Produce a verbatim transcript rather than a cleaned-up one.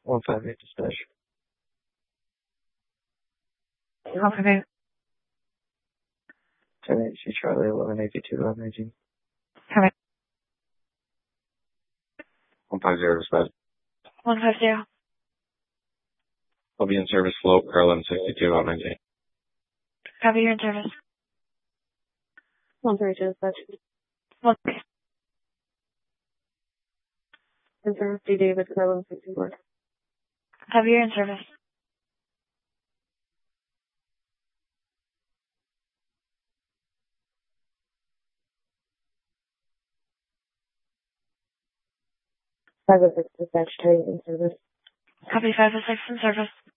one five eight dispatch. one five eight. ten eight C Charlie, eleven eighty-two, eleven eighteen. Come in. one five zero dispatch. one five zero. I'll be in service flow, car eleven sixty-two, eleven nineteen. Copy, you're in service. one three two dispatch. one In service D David, car eleven sixty-four. Copy, you're in service. five oh six dispatch, Terry in service. Copy, five oh six in service.